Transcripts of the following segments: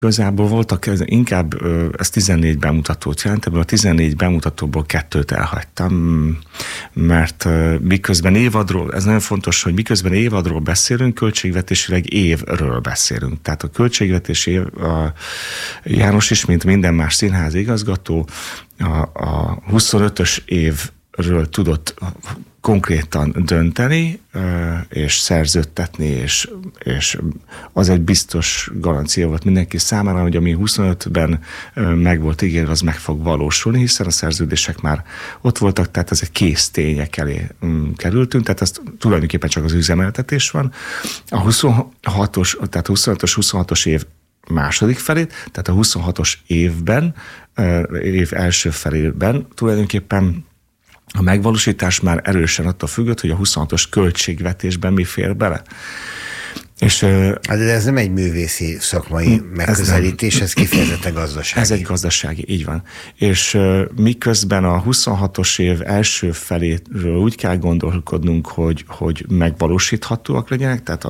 Igazából voltak, inkább ez 14 bemutatót jelent, ebből a 14 bemutatóból 2-t elhagytam, mert miközben évadról, ez nagyon fontos, hogy miközben évadról beszélünk, költségvetésileg évről beszélünk. Tehát a költségvetési év, János is, mint minden más színházi igazgató, a 25-ös évről tudott konkrétan dönteni, és szerződtetni, és az egy biztos garancia volt mindenki számára, hogy ami 25-ben meg volt ígérve, az meg fog valósulni, hiszen a szerződések már ott voltak, tehát ez egy kész tények elé kerültünk, tehát ez tulajdonképpen csak az üzemeltetés van. A 26-os, tehát a 25-ös-26-os év második felét, tehát a 26-os évben, év első felében tulajdonképpen a megvalósítás már erősen attól függött, hogy a 26-os költségvetésben mi fér bele. És, de ez nem egy művészi szakmai megközelítés, ez kifejezetten gazdasági. Ez egy gazdasági, így van. És miközben a 26-os év első feléről úgy kell gondolkodnunk, hogy megvalósíthatóak legyenek, tehát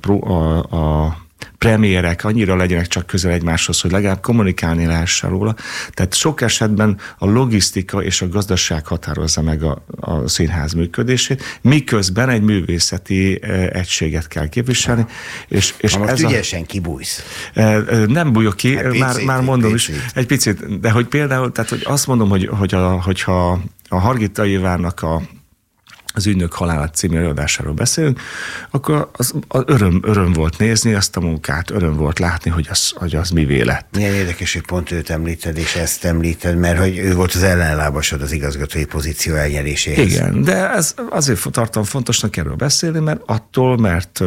a premierek annyira legyenek csak közel egymáshoz, hogy legalább kommunikálni lehessen róla. Tehát sok esetben a logisztika és a gazdaság határozza meg a színház működését, miközben egy művészeti egységet kell képviselni. És most ügyesen kibújsz. Nem bújok ki, már mondom is. Egy picit, de hogy például, tehát hogy azt mondom, hogyha a Hargita Ivánnak az Ügynök halála című előadásáról beszélünk, akkor az öröm volt nézni azt a munkát, öröm volt látni, hogy az mivé lett. Milyen érdekes, hogy pont őt említed, és ezt említed, mert hogy ő volt az ellenlábasod az igazgatói pozíció elnyeréséhez. Igen, de ez azért tartom fontosnak erről beszélni, mert attól,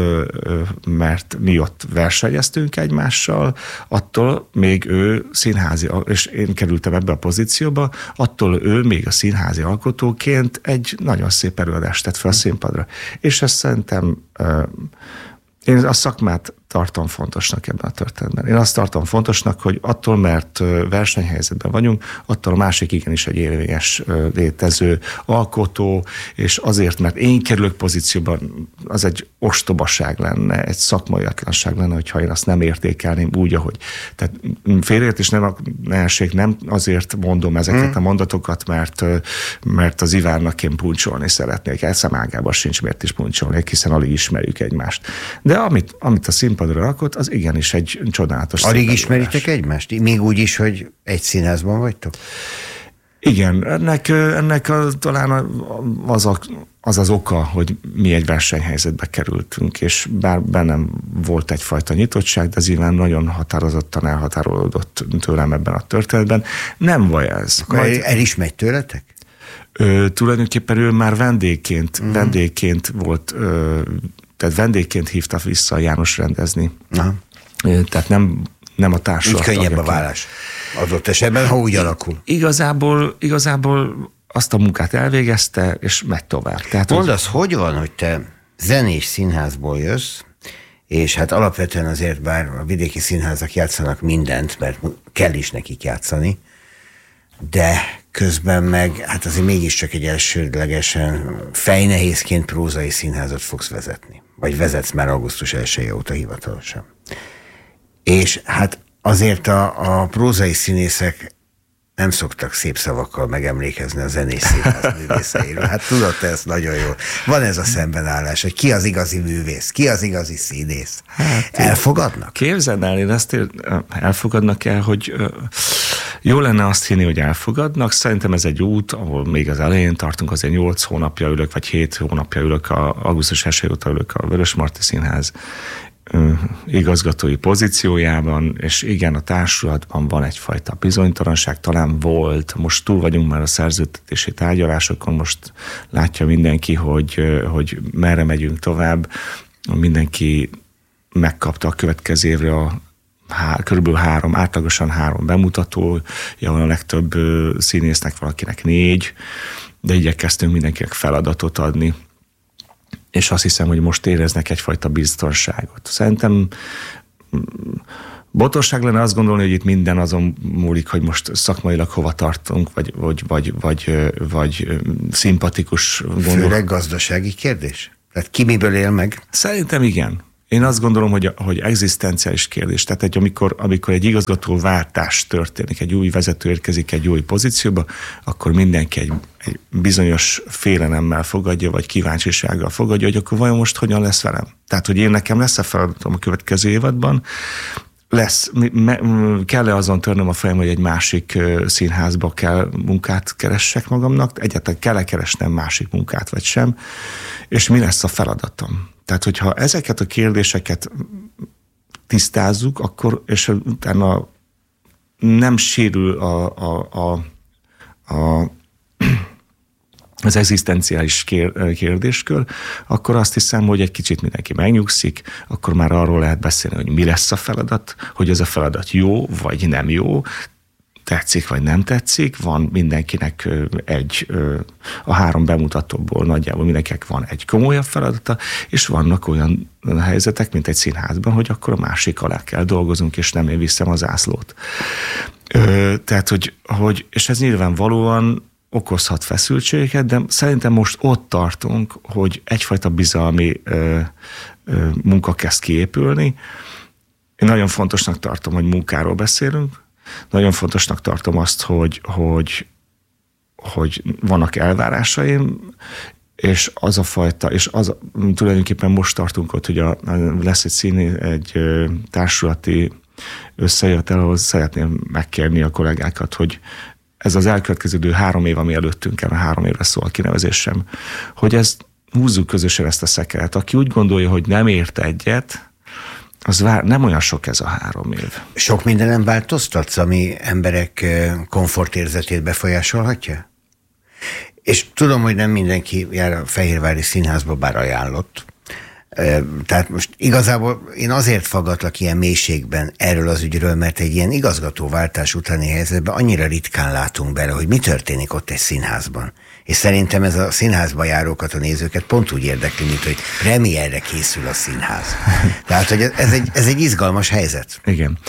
mert mi ott versenyeztünk egymással, attól még ő színházi, és én kerültem ebbe a pozícióba, attól ő még a színházi alkotóként egy nagyon szép előadást tett fel a színpadra. És ezt szerintem én a szakmát tartom fontosnak ebben a történetben. Én azt tartom fontosnak, hogy attól, mert versenyhelyzetben vagyunk, attól a másik igenis egy érvényes létező alkotó, és azért, mert én kerülök pozícióban, az egy ostobaság lenne, egy szakmaiatlanság lenne, hogyha én azt nem értékelném úgy, ahogy. Tehát félreértés nem azért mondom ezeket a mondatokat, mert az Ivánnak én puncsolni szeretnék. Elszemágában sincs miért is puncsolnék, hiszen alig ismerjük egymást. De amit a színpadra rakott, az igenis egy csodálatos. Alig ismeritek egymást? Még úgy is, hogy egy színházban vagytok? Igen, ennek talán az az oka, hogy mi egy versenyhelyzetbe kerültünk, és bár bennem volt egyfajta nyitottság, de az Iván nagyon határozottan elhatárolódott tőlem ebben a történetben. Nem baj ez. El is megy tőletek? Tulajdonképpen ő már vendégként volt, tehát vendégként hívta vissza a János rendezni. Tehát nem a társulat. Így könnyebb a vállás adott esetben, ha úgy alakul. Igazából azt a munkát elvégezte, és megy tovább. Tehát, mondd azt, hogy van, hogy te zenés színházból jössz, és hát alapvetően azért, bár a vidéki színházak játszanak mindent, mert kell is nekik játszani, de közben meg, hát azért mégiscsak egy elsődlegesen fejnehézként prózai színházat fogsz vezetni. Vagy vezetsz már augusztus 1-je óta hivatalosan. És hát azért a prózai színészek nem szoktak szép szavakkal megemlékezni a zenés színház művészeiről. Hát tudod te ezt nagyon jól. Van ez a szembenállás, hogy ki az igazi művész, ki az igazi színész. Hát, elfogadnak? Képzeld el, én ezt elfogadnak el, hogy jó lenne azt hinni, hogy elfogadnak. Szerintem ez egy út, ahol még az elején tartunk, azért 8 hónapja ülök, vagy 7 hónapja ülök, augusztus 1 óta ülök a Vörösmarty Színház igazgatói pozíciójában, és igen, a társulatban van egyfajta bizonytalanság, talán volt, most túl vagyunk már a szerződtetési tárgyalásokon, most látja mindenki, hogy merre megyünk tovább, mindenki megkapta a következő évre körülbelül átlagosan 3 bemutatója van a legtöbb színésznek, valakinek 4, de igyekeztünk mindenkinek feladatot adni. És azt hiszem, hogy most éreznek egyfajta biztonságot. Szerintem botorság lenne azt gondolni, hogy itt minden azon múlik, hogy most szakmailag hova tartunk, vagy szimpatikus gondol. Főleg gazdasági kérdés? Tehát ki miből él meg? Szerintem igen. Én azt gondolom, hogy egzisztenciális kérdés. Tehát amikor egy igazgatóváltás történik, egy új vezető érkezik egy új pozícióba, akkor mindenki egy bizonyos félelemmel fogadja, vagy kíváncsisággal fogadja, hogy akkor vajon most hogyan lesz velem. Tehát, hogy nekem lesz a feladatom a következő évadban, kell-e azon törnöm a fejem, hogy egy másik színházba kell munkát keressek magamnak, egyáltalán kell-e keresnem másik munkát, vagy sem, és mi lesz a feladatom. Tehát, hogyha ezeket a kérdéseket tisztázzuk, akkor, és utána nem sérül az egzisztenciális kérdéskör, akkor azt hiszem, hogy egy kicsit mindenki megnyugszik, akkor már arról lehet beszélni, hogy mi lesz a feladat, hogy ez a feladat jó, vagy nem jó, tetszik, vagy nem tetszik, van mindenkinek a 3 bemutatóból nagyjából mindenkinek van egy komolyabb feladata, és vannak olyan helyzetek, mint egy színházban, hogy akkor a másik alá kell dolgozunk, és nem én viszem az zászlót. Tehát, és ez nyilvánvalóan okozhat feszültségeket, de szerintem most ott tartunk, hogy egyfajta bizalmi munka kezd kiépülni. Én nagyon fontosnak tartom, hogy munkáról beszélünk, nagyon fontosnak tartom azt, hogy vannak elvárásaim, és tulajdonképpen most tartunk ott, hogy lesz egy társulati összejövetel, ahol szeretném megkérni a kollégákat, hogy ez az elkövetkező 3 év, ami előttünk el, 3 évre szól a kinevezésem, hogy húzzuk közösen ezt a szekeret. Aki úgy gondolja, hogy nem ért egyet, nem olyan sok ez a 3 év. Sok mindenem változtatsz, ami emberek komfortérzetét befolyásolhatja? És tudom, hogy nem mindenki jár a Fehérvári Színházba, bár ajánlott. Tehát most igazából én azért faggatlak ilyen mélységben erről az ügyről, mert egy ilyen igazgatóváltás utáni helyzetben annyira ritkán látunk bele, hogy mi történik ott egy színházban. És szerintem ez a színházba járókat, a nézőket pont úgy érdekli, mint hogy premierre készül a színház. Tehát, hogy ez egy izgalmas helyzet. Igen.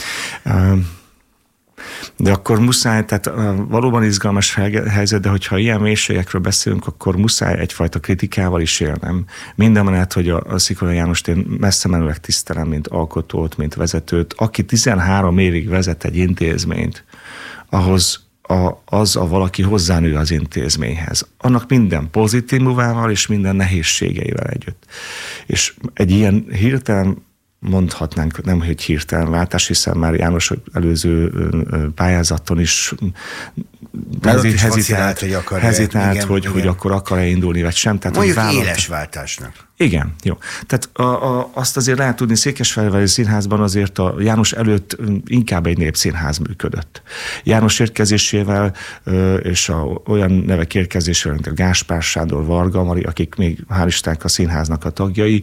De akkor muszáj, tehát valóban izgalmas helyzet, de hogyha ilyen mélységekről beszélünk, akkor muszáj egyfajta kritikával is élnem. Mindemellett, hogy a Szikolai Jánost én messze menőleg tisztelem, mint alkotót, mint vezetőt, aki 13 évig vezet egy intézményt, ahhoz valaki hozzánő az intézményhez. Annak minden pozitívumával és minden nehézségeivel együtt. És egy ilyen hirtelen mondhatnánk, nem hogy hirtelen váltás, hiszen már János előző pályázaton is hezitált, hogy akkor akar-e indulni, vagy sem. Tehát, mondjuk éles váltásnak. Igen, jó. Tehát azt azért lehet tudni, Székesfehérvári Színházban azért a János előtt inkább egy népszínház működött. János érkezésével és olyan nevek érkezésével, mint a Gáspár Sándor, Varga Mari, akik még hál' Istennek a színháznak a tagjai,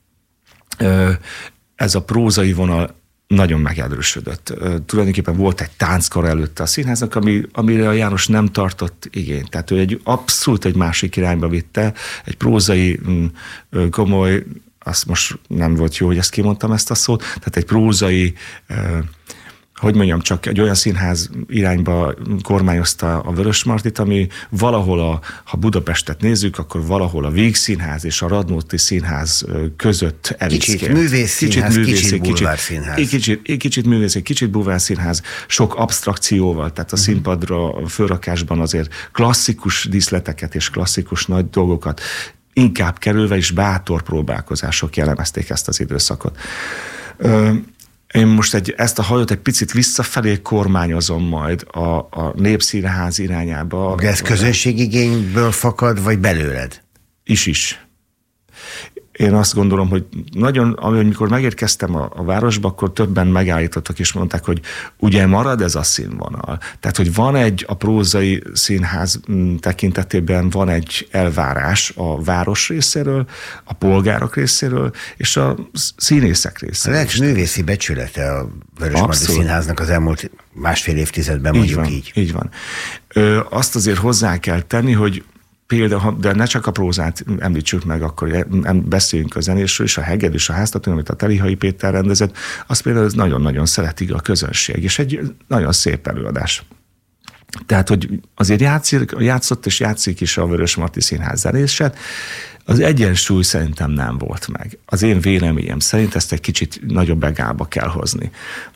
ez a prózai vonal nagyon megerősödött. Tulajdonképpen volt egy tánckar előtte a színháznak, amire a János nem tartott igényt. Tehát ő abszolút egy másik irányba vitte, egy prózai, komoly, azt most nem volt jó, hogy ezt kimondtam ezt a szót, tehát egy prózai, hogy mondjam, csak egy olyan színház irányba kormányozta a Vörösmartyt, ami valahol, ha Budapestet nézzük, akkor valahol a Vígszínház és a Radnóti Színház között eviszkélt. Kicsit művészszínház, kicsit bulvárszínház. Kicsit művész, kicsit bulvárszínház, sok abstrakcióval, tehát a színpadra, a fölrakásban azért klasszikus díszleteket és klasszikus nagy dolgokat inkább kerülve, és bátor próbálkozások jellemezték ezt az időszakot. Én most ezt a hajót egy picit visszafelé kormányozom majd a Népszínház irányába. De ez közönségigényből fakad, vagy belőled? Is. Én azt gondolom, hogy amikor megérkeztem a városba, akkor többen megállítottak és mondták, hogy ugye marad ez a színvonal. Tehát, hogy van a prózai színház tekintetében van egy elvárás a város részéről, a polgárok részéről, és a színészek részéről. A művészi becsülete a Vörösmarty Színháznak az elmúlt 1,5 évtizedben, mondjuk így. Így van. Azt azért hozzá kell tenni, hogy de ne csak a prózát említsük meg, akkor beszéljünk a zenésről, és a Hegedűs, a Háztatón, amit a Telihai Péter rendezett, azt például nagyon-nagyon szereti a közönség, és egy nagyon szép előadás. Tehát, hogy azért játszott és játszik is a Vörösmarty Színház zenéset, az egyensúly szerintem nem volt meg. Az én véleményem szerint ezt egy kicsit nagyobb egába kell hozni.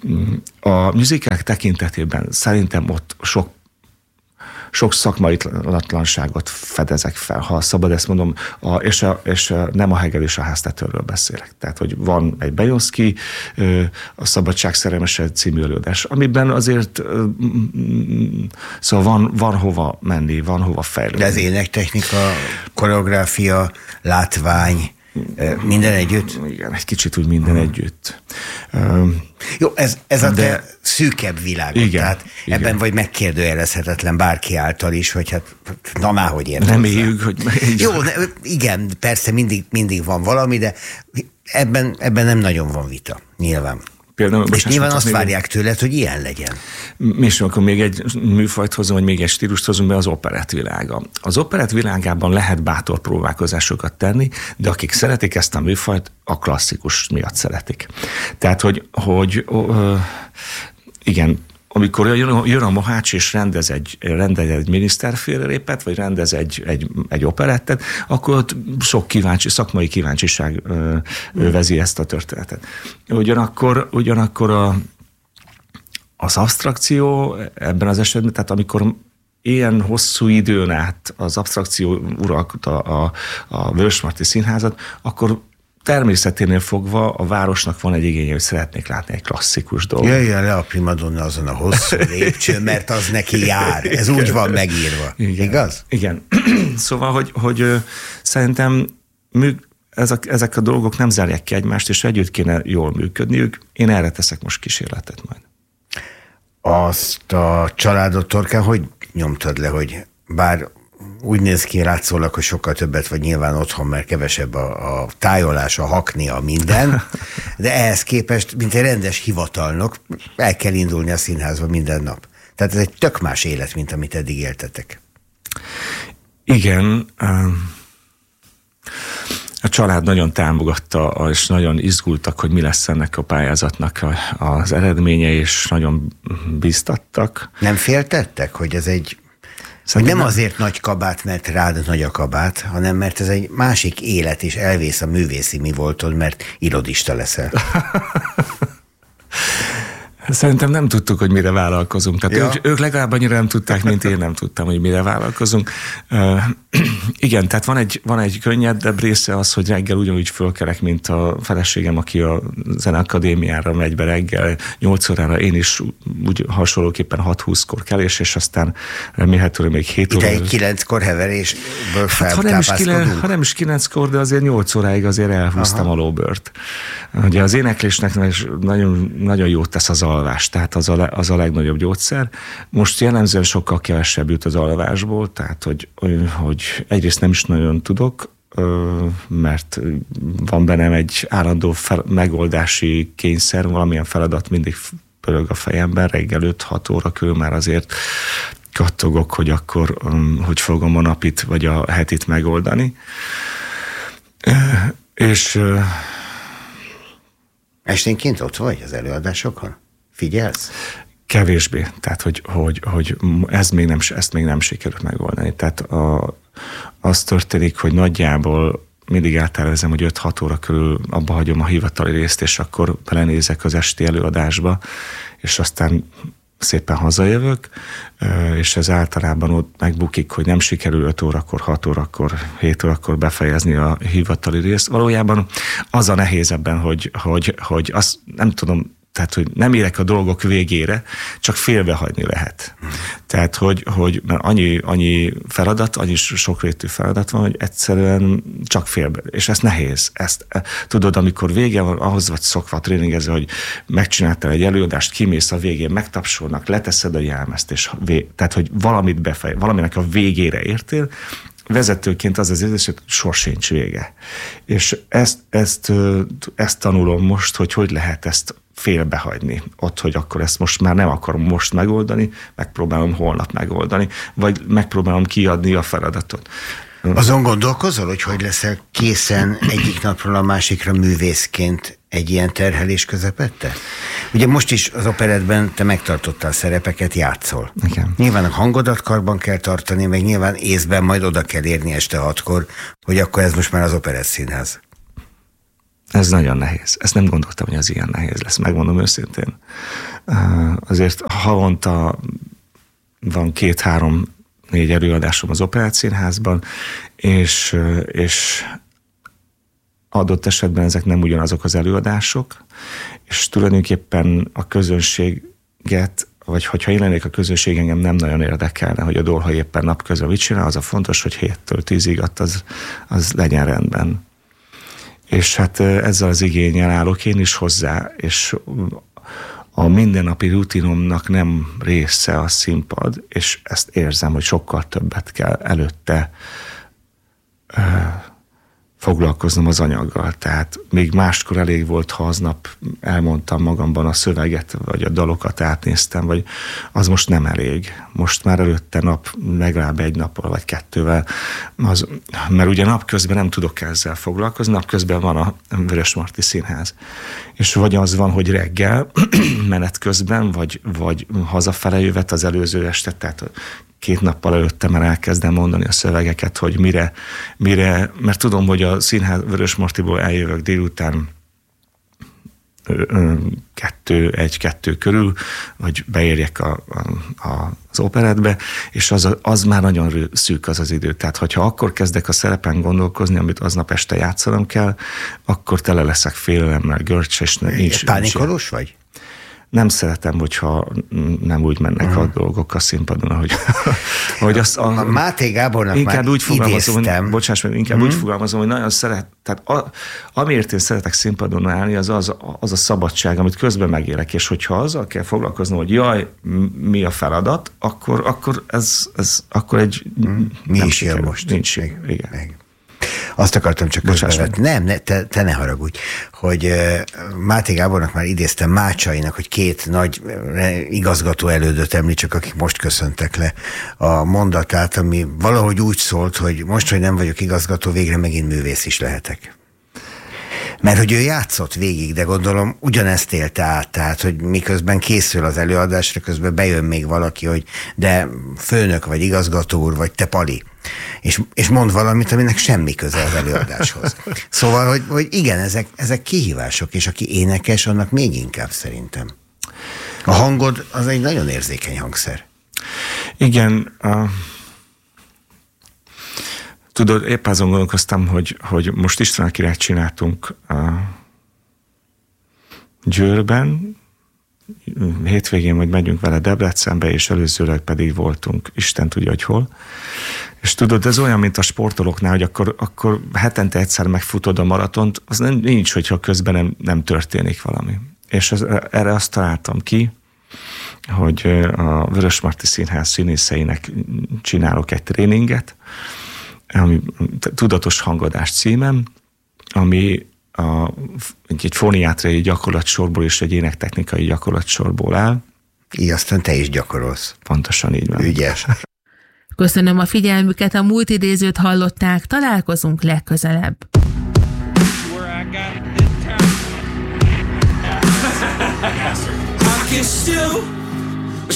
A musicalek tekintetében szerintem ott sok szakmailatlanságot fedezek fel, ha szabad ezt mondom, és nem a Hegel és a háztetőről beszélek. Tehát, hogy van egy Bejonszky, a Szabadság szerelmese című előadás, amiben azért szóval van hova menni, van hova fejlődni. De az énektechnika, koreográfia, látvány, minden együtt? Igen, egy kicsit úgy minden együtt. Jó, ez a te szűkebb világod, igen, tehát igen. Ebben vagy megkérdőjelezhetetlen bárki által is, hogy hát na már, hogy értem. Nem éljük, hogy... Jó, igen, persze mindig van valami, de ebben nem nagyon van vita, nyilván. Például, és nyilván azt várják tőled, hogy ilyen legyen. És akkor még egy műfajt hozom, vagy még egy stílust hozunk be, az operett világa. Az operett világában lehet bátor próbálkozásokat tenni, de akik szeretik ezt a műfajt, a klasszikus miatt szeretik. Tehát, hogy igen, amikor jön a Mohács és rendez egy miniszterfélrépet, vagy rendez egy operettet, akkor ott sok szakmai kíváncsiság övezi ezt a történetet. Ugyanakkor az absztrakció ebben az esetben, tehát amikor ilyen hosszú időn át az absztrakció uralkodta a Vörösmarty Színházat, akkor természeténél fogva a városnak van egy igénye, hogy szeretnék látni egy klasszikus dolgot. Jöjjön le a primadonna azon a hosszú lépcsőn, mert az neki jár. Ez úgy van megírva. Igen. Igaz? Igen. Szóval, hogy szerintem ezek a dolgok nem zárják ki egymást, és együtt kéne jól működniük. Én erre teszek most kísérletet majd. Azt a családot, Torkán, hogy nyomtad le, hogy bár úgy néz ki látszólag, hogy sokkal többet vagy nyilván otthon, mert kevesebb a tájolás, a hakni, a minden, de ehhez képest, mint egy rendes hivatalnok, el kell indulni a színházba minden nap. Tehát ez egy tök más élet, mint amit eddig éltetek. Igen. A család nagyon támogatta, és nagyon izgultak, hogy mi lesz ennek a pályázatnak az eredménye, és nagyon bíztattak. Nem féltettek, hogy ez egy... nem azért nagy kabát, mert rád nagy a kabát, hanem mert ez egy másik élet, és elvész a művészi mi voltod, mert irodista leszel. Szerintem nem tudtuk, hogy mire vállalkozunk. Tehát ők legalább annyira nem tudták, mint én nem tudtam, hogy mire vállalkozunk. Igen, tehát van egy könnyedebb része az, hogy reggel ugyanúgy fölkelek, mint a feleségem, aki a Zeneakadémiára megy be reggel 8 órára, én is úgy hasonlóképpen 6-20-kor kelés, és aztán remélhetőleg még 7 óra. Ide egy 9-kor heverésből feltápászkodunk. Ha nem is 9-kor, de azért 8 óráig azért elhúztam a lóbört. Ugye az éneklésnek nagyon, nagyon jót tesz az alvás, tehát az a legnagyobb gyógyszer. Most jellemzően sokkal kevesebb jut az alvásból, tehát hogy egyrészt nem is nagyon tudok, mert van bennem egy állandó megoldási kényszer, valamilyen feladat mindig pörög a fejemben, reggel 5-6 óra körül már azért kattogok, hogy akkor hogy fogom a napit vagy a hetit megoldani. És esténként ott vagy az előadásokon? Figyelsz? Kevésbé. Tehát, hogy ezt még nem sikerült megoldani. Tehát az történik, hogy nagyjából mindig eltervezem, hogy 5-6 óra körül abba hagyom a hivatali részt, és akkor belenézek az esti előadásba, és aztán szépen hazajövök, és ez általában ott megbukik, hogy nem sikerül 5 órakor, 6 órakor, 7 órakor befejezni a hivatali részt. Valójában az a nehéz ebben, hogy azt nem tudom, tehát, hogy nem érek a dolgok végére, csak félbehagyni lehet. Tehát, hogy mert annyi feladat, annyi sokrétű feladat van, hogy egyszerűen csak félbe. És ez nehéz. Tudod, amikor vége van, ahhoz vagy szokva tréningezve, hogy megcsináltál egy előadást, kimész a végén, megtapsolnak, leteszed a jelmezt, és tehát, hogy valaminek a végére értél, vezetőként az érzés, hogy sorsincs vége. És ezt tanulom most, hogy lehet ezt félbehagyni. Ott, hogy akkor ezt most már nem akarom most megoldani, megpróbálom holnap megoldani, vagy megpróbálom kiadni a feladatot. Azon gondolkozol, hogy leszel készen egyik napról a másikra művészként egy ilyen terhelés közepette? Ugye most is az operettben te megtartottál szerepeket, játszol. Igen. Nyilván a hangodat karban kell tartani, meg nyilván észben majd oda kell érni este 6-kor, hogy akkor ez most már az Operett Színház. Ez nagyon nehéz. Ezt nem gondoltam, hogy ez ilyen nehéz lesz, megmondom őszintén. Azért havonta van 2-3-4 előadásom az Operett Színházban, és adott esetben ezek nem ugyanazok az előadások, és tulajdonképpen a közönséget, vagy hogyha én lennék a közönség, engem nem nagyon érdekelne, hogy a Dolha éppen napközben mit csinál, az a fontos, hogy 7-től 10-ig az legyen rendben. És hát ezzel az igénnyel állok én is hozzá, és a mindennapi rutinomnak nem része a színpad, és ezt érzem, hogy sokkal többet kell előtte foglalkoznom az anyaggal. Tehát még máskor elég volt, ha aznap elmondtam magamban a szöveget, vagy a dalokat átnéztem, vagy az most nem elég. Most már előtte nap, legalább 1 nappal, vagy 2-vel, mert ugye napközben nem tudok ezzel foglalkozni, napközben van a Vörösmarty Színház. És vagy az van, hogy reggel, menet közben, vagy hazafele jövet az előző este, tehát 2 nappal előtte már elkezdem mondani a szövegeket, hogy mire, mert tudom, hogy a színház Vörösmartyból eljövök délután 1-2 körül, vagy beérjek az operettbe, és az már nagyon szűk az idő. Tehát, hogyha akkor kezdek a szerepen gondolkozni, amit aznap este játszanom kell, akkor tele leszek félelemmel, görcs, és nincs. Pánikolós vagy? Nem szeretem, hogyha nem úgy mennek a dolgok a színpadon, hogy azt a Máté Gábornak inkább már úgy fogalmazom, idéztem. Bocsáss meg, inkább úgy fogalmazom, hogy nagyon tehát amiért én szeretek színpadon állni, az a szabadság, amit közben megélek, és hogyha azzal kell foglalkoznom, hogy jaj, mi a feladat, akkor ez akkor egy mi is jön most? Nincs, igen. Azt akartam csak közbevetni. Nem, te ne haragudj, hogy Máté Gábornak már idéztem Mácsainak, hogy 2 nagy igazgató elődöt említsek, akik most köszöntek le a mondatát, ami valahogy úgy szólt, hogy most, hogy nem vagyok igazgató, végre megint művész is lehetek. Mert hogy ő játszott végig, de gondolom ugyanezt élte át, tehát, hogy miközben készül az előadásra, közben bejön még valaki, hogy de főnök, vagy igazgató úr, vagy te Pali. És mond valamit, aminek semmi köze az előadáshoz. Szóval, hogy igen, ezek kihívások, és aki énekes, annak még inkább szerintem. A hangod az egy nagyon érzékeny hangszer. Igen, tudod, épp azon gondolkoztam, hogy most István Királyt csináltunk Győrben, hétvégén majd megyünk vele Debrecenbe, és előzőleg pedig voltunk, Isten tudja, hogy hol. És tudod, ez olyan, mint a sportolóknál, hogy akkor hetente egyszer megfutod a maratont, az nincs, hogyha közben nem történik valami. És erre azt találtam ki, hogy a Vörösmarty Színház színészeinek csinálok egy tréninget, ami Tudatos hangadás címem, ami egy foniátriai gyakorlatsorból és egy énektechnikai gyakorlatsorból áll. Így aztán te is gyakorolsz. Pontosan így van. Ügyes. Köszönöm a figyelmüket, a múlt idézőt hallották, találkozunk legközelebb. I can still